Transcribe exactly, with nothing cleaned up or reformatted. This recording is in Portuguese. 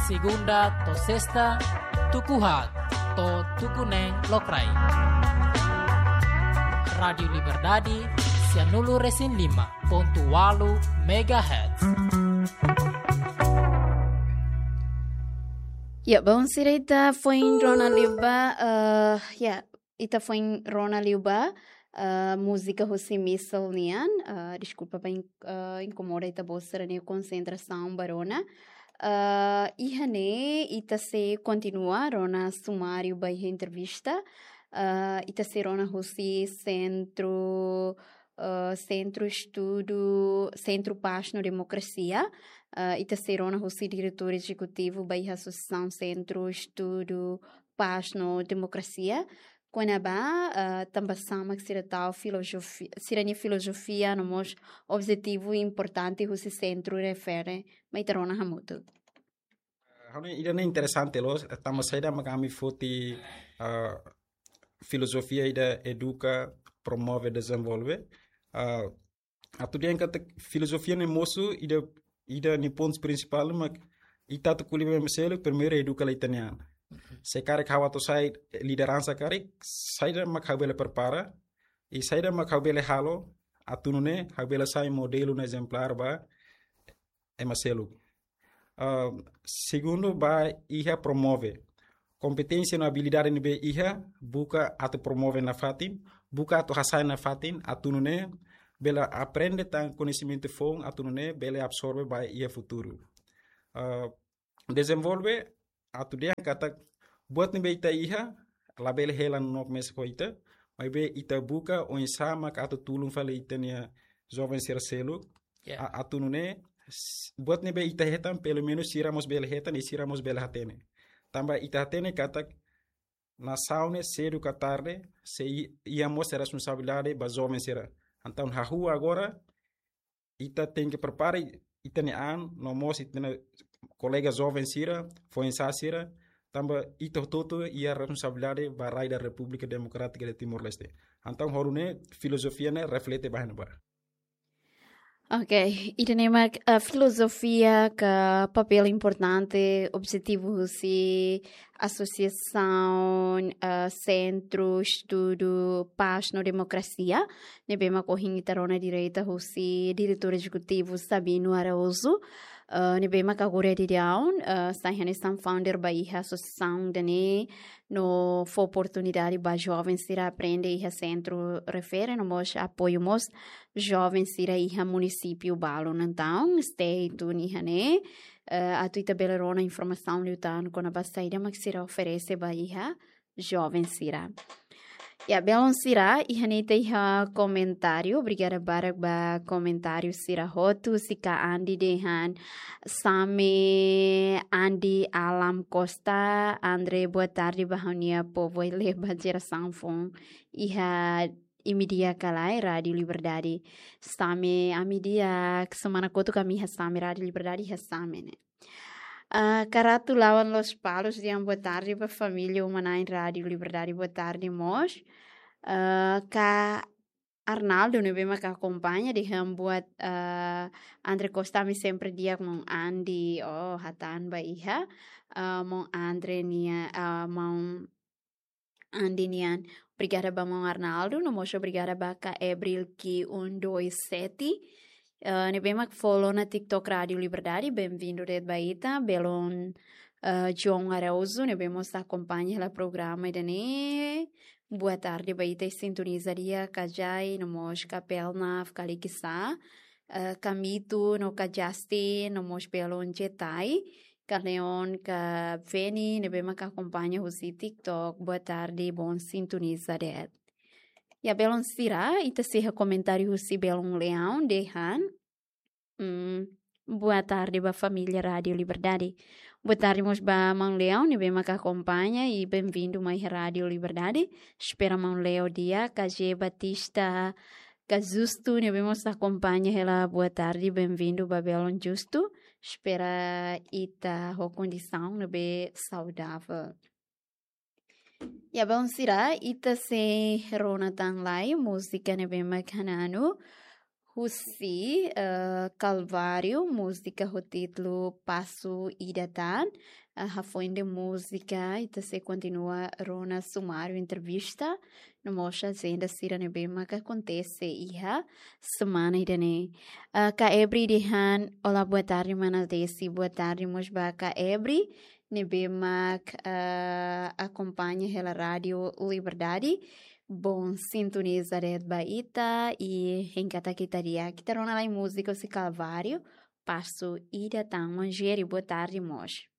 segunda to sexta, tukuhat to tukuneng lokrai. Radio Liberdade, Cianulu Resin lima ponto walu megahertz. Ya, bom, sira ita foi em Rona Liuba, uh, ya, ita foi em Rona Liuba, uh, música Rossi Missal Nian, uh, desculpa para uh, incomodar ita bolsa ne concentração barona. Uh, ihane ita se continua Rona sumário by entrevista, uh, ita se Rona Rossi centro uh, centro estudo, centro paz no democracia. Uh, ita serona Rossi diretor executivo da Associação Centro Estudo Paz no Democracia. Quando ba uh, também sama que será tal filosofia, será ni filosofia no mos objetivo importante Rossi centro refere, mas terona hamuto. Hone ida é interessante lo, estamos saída magami foti uh, filosofia ida educa, promove, desenvolve. Uh, atu dia kata filosofia ne moço ida ida ni pontos principal mas ita tu kulibe meselo primeiro educa la italiana se cara kawa to sai liderança cara saida mak habele prepara e saida mak habele halo atunune habele sai modelo no exemplar ba é meselo uh, segundo ba iha promove competência na habilidade ne be iha buka atu promove na fatin buka atu hasai na fatin atunune bela aprende tan conhecimento fon atunune bela absorbe by ia futuro uh, desenvolve atudia kata buat ni beita iha la bela hela no mes koita mas be ita buka o insama ka atu tulung fale itania jovem ser selo yeah. Atunune buat ni beita hetan pelo menos siramos bela hetan e siramos bela hatene tamba ita hatene kata na saune cedo ka tarde se ia mostra responsabilidade ba jovem ser. Então, a rua agora, ita tem que preparar, ita ne an, no mos, ita ne colega jovem sira, foi em sira, também ita todo e a responsabilidade para da República Democrática de Timor-Leste. Então, horune filosofia ne reflete bem no bar. Ok, ita nema a filosofia que papel importante, objetivo se associação, uh, centro, estudo, paz no democracia. Nebema corrinha tarona direita, se diretor executivo Sabino Araújo. Uh, Nebema kagore de down, uh, sahiane sam founder ba iha associação dane no for oportunidade ba jovens sira aprende iha centro refere no mos apoio mos jovens sira iha município balo então stay tu iha ne uh, a tuita belerona informação liutan com a basaida mas sira oferece ba iha jovens sira. Ya, belon sira, ihanita iha comentário, obrigada barak ba comentário sira hotu, sika Andi dehan, Same Andi Alam Costa, Andre, boa tarde, bahania povo ile ba geração fon, iha imidia kalai, Radio Liberdade, Same amidia, semana koto kami ha Same Radio Liberdade, ha Same, né? Uh, Karatu lawan los palos diam boa tarde para família humana em Rádio Liberdade, boa tarde mos uh, ka Arnaldo ne bema ka acompanha de ham buat uh, Andre Costa mi sempre dia com Andy oh hatan ba iha uh, mong Andre nia uh, mong Andy nian obrigada ba mong Arnaldo no mos obrigada ba ka Abril ki um dois sete. Uh, ne bem follow na TikTok Radio Liberdade, bem-vindo de Baita, belon uh, João Araújo, ne bem nos acompanha no programa de ne. Boa tarde, Baita, sintonizaria Kajai, no mos capel na Afkalikisa, uh, Camito, no Kajaste, no mos belon Jetai, Kaleon, ka Veni, ne bem que acompanha o TikTok, boa tarde, bom sintonizar. E a belon sira, ita serra comentário si belon leão de Han. Hum, boa tarde, ba família Rádio Liberdade. Boa tarde, mos ba Mão Leão, ne bem que acompanha e bem-vindo mais Rádio Liberdade. Espera Mão Leão dia, K Batista, que Justo, ne bem mos acompanha ela. Boa tarde, bem-vindo ba belon Justo. Espera ita ho condição, ne bem saudável. Ya bom sira ita se Ronatan lai música ne bem makanano Russi, uh, Calvário, música com o título Passo Idatan. A fonte de música e se continua Rona Sumário entrevista. No mostra ainda Sira Nebema que acontece iha semana ida ne. Ka Ebri dihan, olá, boa tarde, mana desi, boa tarde, mosba Ka Ebri. Nebema uh, acompanha pela rádio Liberdade. Bom, sintoniza Red Baita e em Cataquitaria. Que terona lá em música, esse Calvário. Passo Ida Tan, Manjeri, boa tarde, mostra.